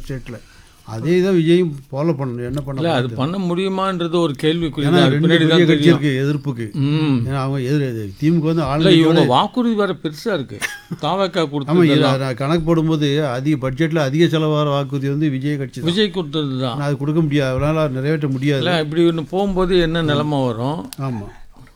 ஸ்டேட்டில். அதே தான் விஜயும் ஃபாலோ பண்ணணும். என்ன பண்ணல அது பண்ண முடியுமான்றது ஒரு கேள்விக்குறி. கட்சி இருக்கு எதிர்ப்புக்கு. ஏன்னா அவங்க திமுக வந்து இவங்க வாக்குறுதி வேற பெருசா இருக்கு. தாவக்கா கொடுத்து கணக்கு போடும்போது அதிக பட்ஜெட்டில் அதிக செலவாகிற வாக்குறுதி வந்து விஜய் கொடுத்தது தான். அது கொடுக்க முடியாது, அவரால் நிறைவேற்ற முடியாது. இப்படி ஒன்று போகும்போது என்ன நிலைமை வரும்? ஆமாம்,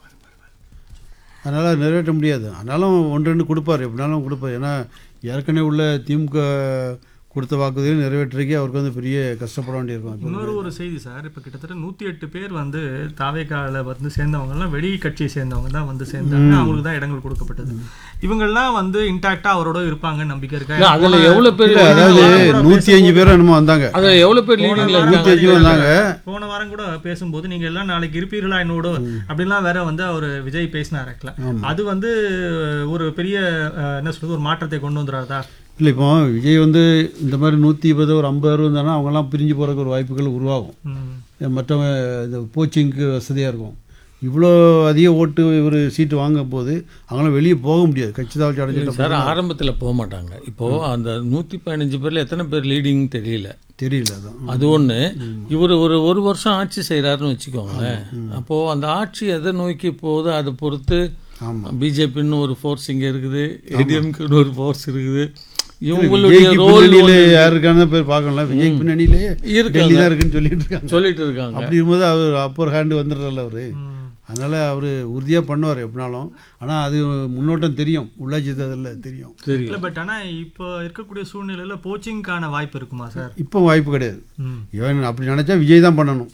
அதனால் நிறைவேற்ற முடியாது. ஆனாலும் ஒன்று ரெண்டு கொடுப்பார், எப்படினாலும் கொடுப்பார். ஏன்னா ஏற்கனவே உள்ள திமுக கொடுத்த வாக்குறுதியும் நிறைவேற்றுறதுக்கே அவருக்கு வந்து பெரிய கஷ்டப்பட வேண்டியிருக்கும். இன்னொரு ஒரு செய்தி சார், இப்போ கிட்டத்தட்ட 108 பேர் வந்து தாவேக்காவில் வந்து சேர்ந்தவங்கலாம் வெளி கட்சியை சேர்ந்தவங்க தான் வந்து சேர்ந்தாங்க. அவங்களுக்கு தான் இடங்கள் கொடுக்கப்பட்டது. இவங்கெல்லாம் வந்து இன்டாக்டா அவரோட இருப்பாங்க நம்பிக்கை இருக்கா? அதில் எவ்வளோ பேர், அதாவது 105 பேர் என்னமோ வந்தாங்க. அதில் எவ்வளோ பேர் லீடிங்ல 105 வந்தாங்க. போன வாரம் கூட பேசும்போது நீங்கள் எல்லாம் நாளைக்கு இருப்பீர்களா என்னோட அப்படின்லாம் வேற வந்து அவர் விஜய் பேசினாருல. அது வந்து ஒரு பெரிய என்ன சொல்றது, ஒரு மாற்றத்தை கொண்டு வந்துடாதா? இல்லை, இப்போ விஜய் வந்து இந்த மாதிரி 120 ஒரு 50 இருந்தாங்கன்னா அவங்கெல்லாம் பிரிஞ்சு போகிறக்கு ஒரு வாய்ப்புகள் உருவாகும். மற்றவங்க இந்த கோச்சிங்க்கு வசதியாக இருக்கும். இவ்வளோ அதிக ஓட்டு ஒரு சீட்டு வாங்கும் போது அவங்களாம் வெளியே போக முடியாது. கட்சி தாழ்ச்சி அடைஞ்சிட்டு சார் ஆரம்பத்தில் போக மாட்டாங்க. இப்போது அந்த 115 பேரில் எத்தனை பேர் லீடிங் தெரியல. அதான் அது ஒன்று. இவர் ஒரு வருஷம் ஆட்சி செய்கிறாருன்னு வச்சுக்கோங்களேன். அப்போது அந்த ஆட்சி எதை நோக்கி போகுது அதை பொறுத்து பிஜேபின்னு ஒரு ஃபோர்ஸ் இங்கே இருக்குது, ஏடிஎம்குன்னு ஒரு ஃபோர்ஸ் இருக்குது. இவங்களுடைய ரோல் யாருக்கான பேர் பார்க்கலாம். விஜய் பின்னணியிலே இருக்குன்னு சொல்லிட்டு இருக்காங்க. அப்படி இருக்கும்போது அவர் அப்பர் ஹேண்டு வந்துடுறல அவரு. அதனால் அவர் உறுதியாக பண்ணுவார் எப்படினாலும். ஆனால் அது முன்னோட்டம் தெரியும், உள்ளாட்சி தேர்தலில் தெரியும். இல்லை, பட் ஆனால் இப்போ இருக்கக்கூடிய சூழ்நிலையில் போச்சிங்கான வாய்ப்பு இருக்குமா சார்? இப்போ வாய்ப்பு கிடையாது. இவன் அப்படி நினச்சா விஜய் தான் பண்ணணும்.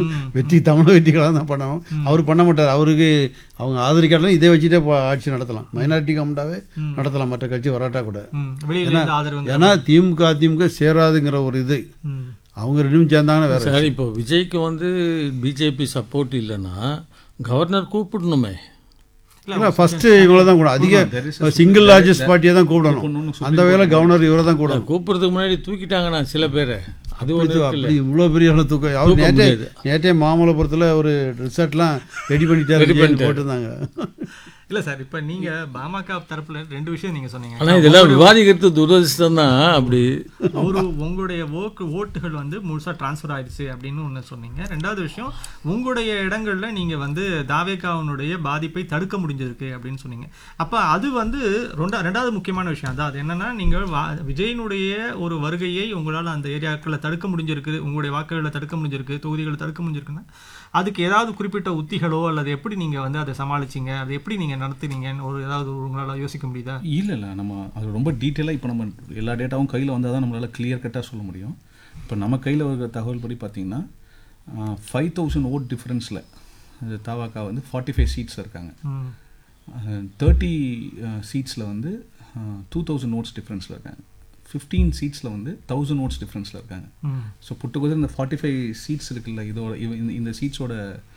தமிழக வெற்றிகளாக தான் பண்ணணும். அவர் பண்ண மாட்டார். அவருக்கு அவங்க ஆதரிக்காட்டாலும் இதை வச்சுட்டே ஆட்சி நடத்தலாம். மைனாரிட்டி கவர்மெண்ட்டாகவே நடத்தலாம், மற்ற கட்சி வராட்டா கூட. ஏன்னா திமுக சேராதுங்கிற ஒரு இது அவங்க ரெண்டும் சேர்ந்தாங்கன்னா வேறு. சார் இப்போ விஜய்க்கு வந்து பிஜேபி சப்போர்ட் இல்லைன்னா கவர்னர் கூப்பிடணுமே. இல்லை, ஃபர்ஸ்ட் இவங்கள தான் கூட அதிக சிங்கிள் லார்ஜஸ்ட் பார்ட்டியை தான் கூப்பிடணும். அந்த வகையில் கவர்னர் இவரை தான் கூப்பிடணும். கூப்பிட்றதுக்கு முன்னாடி தூக்கிட்டாங்கண்ணா சில பேர். அது அப்படி இவ்வளோ பெரிய தூக்கம். அவர் நேற்றே மாமல்லபுரத்தில் ஒரு ரிசார்ட்லாம் ரெடி பண்ணிட்டாரு போட்டிருந்தாங்க. இல்லை சார், இப்போ நீங்கள் பாமக தரப்பில் 2 விஷயம் நீங்கள் சொன்னீங்க. ஆனால் இதெல்லாம் விவாதிக்கிறது துரதிர்ஷ்டம் தான். அப்படி உங்களுடைய ஓட்டுகள் வந்து முழுசாக ட்ரான்ஸ்ஃபர் ஆயிடுச்சு அப்படின்னு ஒன்று சொன்னீங்க. 2வது விஷயம், உங்களுடைய இடங்களில் நீங்கள் வந்து தாவேகாவினுடைய பாதிப்பை தடுக்க முடிஞ்சிருக்கு அப்படின்னு சொன்னீங்க. அப்போ அது வந்து 2வது முக்கியமான விஷயம் தான். அது என்னென்னா, நீங்கள் விஜயனுடைய ஒரு வருகையை உங்களால் அந்த ஏரியாக்களில் தடுக்க முடிஞ்சிருக்கு, உங்களுடைய வாக்குகளில் தடுக்க முடிஞ்சிருக்கு, தொகுதிகளை தடுக்க முடிஞ்சிருக்குன்னா அதுக்கு ஏதாவது குறிப்பிட்ட உத்திகளோ அல்லது எப்படி நீங்கள் வந்து அதை சமாளிச்சிங்க, அதை எப்படி நீங்கள் நடத்துனீங்கன்னு ஒரு ஏதாவது உங்களால் யோசிக்க முடியுதா? இல்லை, நம்ம அது ரொம்ப டீட்டெயிலாக இப்போ நம்ம எல்லா டேட்டாவும் கையில் வந்தால் தான் நம்மளால் கிளியர் கட்டாக சொல்ல முடியும். இப்போ நம்ம கையில் இருக்கிற தகவல் படி பார்த்திங்கன்னா 5000 ஓட் டிஃப்ரென்ஸில் தாவாக்கா வந்து 45 சீட்ஸ் இருக்காங்க. 30 சீட்ஸில் வந்து 2000 ஓட்ஸ் டிஃப்ரென்ஸில் இருக்காங்க. 15 சீட்ஸில் வந்து 1000 ஓட்ஸ் டிஃப்ரென்ஸில் இருக்காங்க. ஸோ புட்டுக்குதிர் இந்த 45 சீட்ஸ் இருக்குல்ல, இதோட இந்த சீட்ஸோட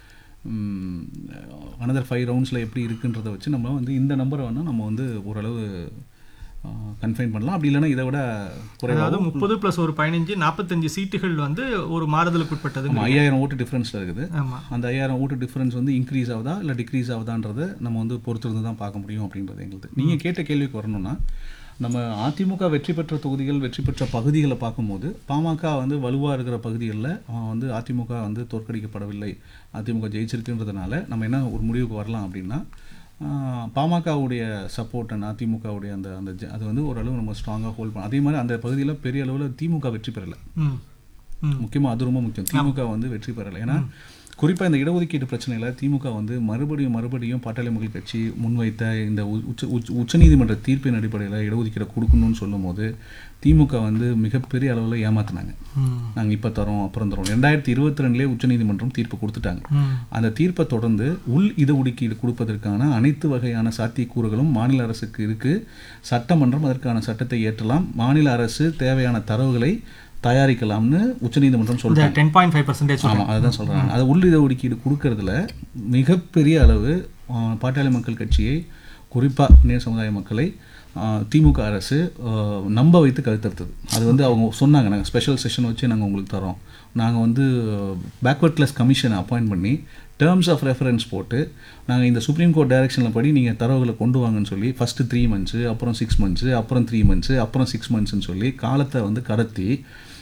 அனதர் 5 ரவுண்ட்ஸில் எப்படி இருக்குன்றதை வச்சு நம்ம வந்து இந்த நம்பரை வேணால் நம்ம வந்து ஓரளவு கன்ஃபைன் பண்ணலாம். அப்படி இல்லைன்னா இதை விட குறைவாக 30 + ஒரு 15 45 சீட்டுகள் வந்து ஒரு மாறுதலுக்கு உட்பட்டது. 5000 ஓட்டு டிஃப்ரென்ஸில் இருக்குது. அந்த 5000 ஓட்டு டிஃப்ரென்ஸ் வந்து இன்க்ரீஸ் ஆகுதா இல்லை டிக்ரீஸ் ஆகுதான்றதை நம்ம வந்து பொறுத்திருந்து தான் பார்க்க முடியும் அப்படின்றது எங்களுக்கு. நீங்கள் கேட்ட கேள்விக்கு வரணும்னா, நம்ம அதிமுக வெற்றி பெற்ற தொகுதிகள், வெற்றி பெற்ற பகுதிகளை பார்க்கும்போது பாமக வந்து வலுவாக இருக்கிற பகுதிகளில் வந்து அதிமுக வந்து தோற்கடிக்கப்படவில்லை, அதிமுக ஜெயிச்சிருக்குன்றதுனால நம்ம என்ன ஒரு முடிவுக்கு வரலாம் அப்படின்னா, பாமகவுடைய சப்போர்ட் அண்ட் அதிமுகவுடைய அந்த அது வந்து ஓரளவு நம்ம ஸ்ட்ராங்காக ஹோல்ட் பண்ணலாம். அதே மாதிரி அந்த பகுதியில் பெரிய அளவில் திமுக வெற்றி பெறலை. முக்கியமாக அது ரொம்ப முக்கியம். திமுக வந்து வெற்றி பெறலை. ஏன்னா குறிப்பாக இந்த இடஒதுக்கீடு பிரச்சனையில் திமுக வந்து மறுபடியும் பாட்டாளி மக்கள் கட்சி முன்வைத்த இந்த உச்சநீதிமன்ற தீர்ப்பின் அடிப்படையில் இடஒதுக்கீடை கொடுக்கணும்னு சொல்லும் போது திமுக வந்து மிகப்பெரிய அளவில் ஏமாத்தினாங்க. நாங்கள் இப்போ தரோம், அப்புறம் தரோம். 2022 உச்சநீதிமன்றம் தீர்ப்பு கொடுத்துட்டாங்க. அந்த தீர்ப்பை தொடர்ந்து உள் இடஒதுக்கீடு கொடுப்பதற்கான அனைத்து வகையான சாத்தியக்கூறுகளும் மாநில அரசுக்கு இருக்குது. சட்டமன்றம் அதற்கான சட்டத்தை ஏற்றலாம். மாநில அரசு தேவையான தரவுகளை தயாரிக்கலாம்னு உச்சநீதிமன்றம் சொல்றாங்க. 10.5%. ஆமாம், அதுதான் சொல்கிறாங்க. அது உள்ளிட ஒதுக்கீடு கொடுக்கறதுல மிகப்பெரிய அளவு பாட்டாளி மக்கள் கட்சியை, குறிப்பாக நேர் சமுதாய மக்களை திமுக அரசு நம்ப வைத்து கருத்தறுத்தது. அது வந்து அவங்க சொன்னாங்க, நாங்கள் ஸ்பெஷல் செஷன் வச்சு நாங்கள் உங்களுக்கு தரோம், நாங்கள் வந்து பேக்வர்ட் கிளாஸ் கமிஷனை அப்பாயிண்ட் பண்ணி டேர்ம்ஸ் ஆஃப் ரெஃபரன்ஸ் போட்டு நாங்கள் இந்த சுப்ரீம் கோர்ட் டைரக்ஷனில் படி நீங்கள் தரவுகளை கொண்டு வாங்கன்னு சொல்லி ஃபஸ்ட்டு 3 months, அப்புறம் 6 months, அப்புறம் 3 months, அப்புறம் 6 monthsன்னு சொல்லி காலத்தை வந்து கடத்தி